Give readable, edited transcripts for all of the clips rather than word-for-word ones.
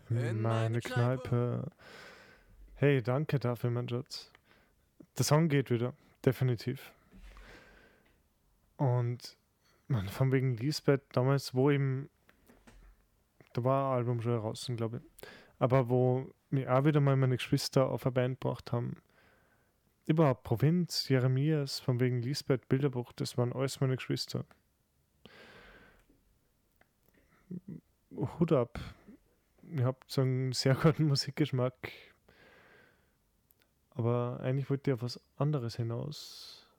in meine Kneipe. Hey, danke dafür, mein Schatz. Der Song geht wieder, definitiv. Und man, von wegen Lisbeth, damals, da war ein Album schon draußen, glaube ich. Aber wo mir auch wieder mal meine Geschwister auf eine Band gebracht haben, überhaupt Provinz, Jeremias, von wegen Lisbeth, Bilderbuch, das waren alles meine Geschwister. Hut ab. Ihr habt so einen sehr guten Musikgeschmack. Aber eigentlich wollte ich auf was anderes hinaus.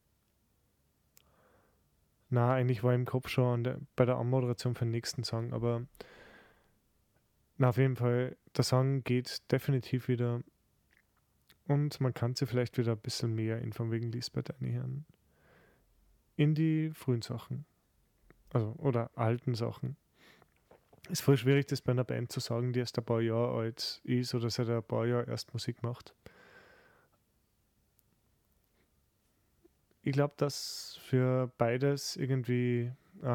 Na, eigentlich war ich im Kopf schon bei der Anmoderation für den nächsten Song, aber na, auf jeden Fall, der Song geht definitiv wieder und man kann sich vielleicht wieder ein bisschen mehr in von wegen Lisbeth einhören. In die frühen Sachen. Also, oder alten Sachen. Ist voll schwierig, das bei einer Band zu sagen, die erst ein paar Jahre alt ist oder seit ein paar Jahren erst Musik macht. Ich glaube, dass für beides irgendwie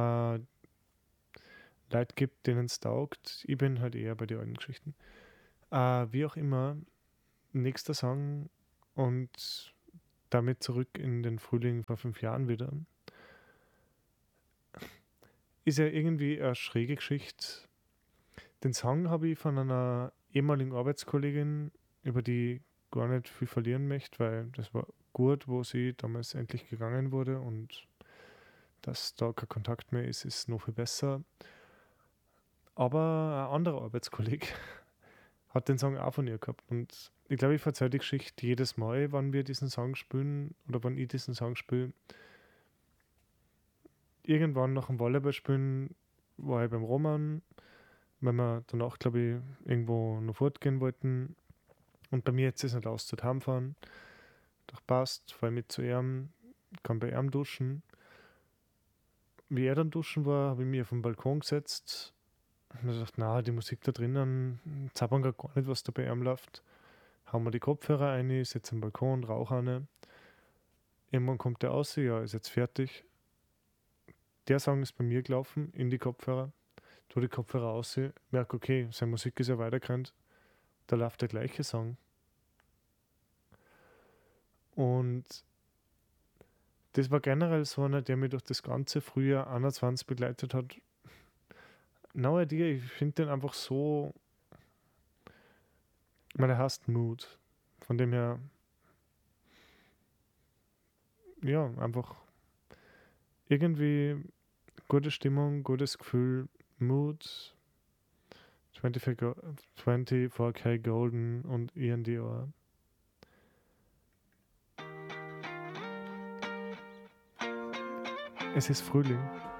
Leute gibt, denen es taugt. Ich bin halt eher bei den alten Geschichten. Wie auch immer, nächster Song und damit zurück in den Frühling vor 5 Jahren wieder. Ist ja irgendwie eine schräge Geschichte. Den Song habe ich von einer ehemaligen Arbeitskollegin, über die ich gar nicht viel verlieren möchte, weil das war gut, wo sie damals endlich gegangen wurde und dass da kein Kontakt mehr ist, ist noch viel besser. Aber ein anderer Arbeitskollege hat den Song auch von ihr gehabt. Und ich glaube, ich verzeihe die Geschichte jedes Mal, wann wir diesen Song spielen oder wann ich diesen Song spiele. Irgendwann nach dem Volleyball spielen war ich beim Roman, weil wir danach, glaube ich, irgendwo noch fortgehen wollten. Und bei mir jetzt ist es nicht aus zu heimfahren. Doch passt, fahre mit zu ihm, kann bei ihm duschen. Wie er dann duschen war, habe ich mich auf den Balkon gesetzt und ich dachte, na, die Musik da drinnen, zappern gar nicht, was da bei ihm läuft. Hauen wir die Kopfhörer rein, sitze am Balkon, rauche eine. Irgendwann kommt der raus, ja, ist jetzt fertig. Der Song ist bei mir gelaufen, in die Kopfhörer. Tu die Kopfhörer aus, merke, okay, seine Musik ist ja weitergerannt. Da läuft der gleiche Song. Und das war generell so einer, der mich durch das ganze Frühjahr 21 begleitet hat. No idea, ich finde den einfach so. Ich meine, er heißt Mood. Von dem her, ja, einfach irgendwie gute Stimmung, gutes Gefühl, Mood, 24K Golden und ENDR. Es ist Frühling.